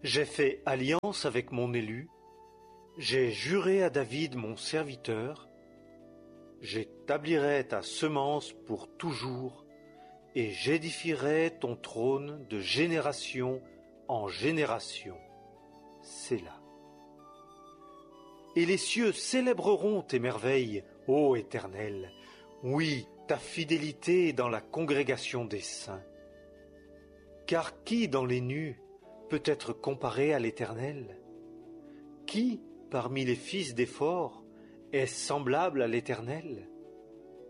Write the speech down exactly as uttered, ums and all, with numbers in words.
J'ai fait alliance avec mon élu, j'ai juré à David mon serviteur, j'établirai ta semence pour toujours, et j'édifierai ton trône de génération en génération. Sélah. Et les cieux célébreront tes merveilles, ô Éternel, oui, ta fidélité dans la congrégation des saints. Car qui dans les nus peut être comparé à l'Éternel? Qui, parmi les fils des forts, est semblable à l'Éternel?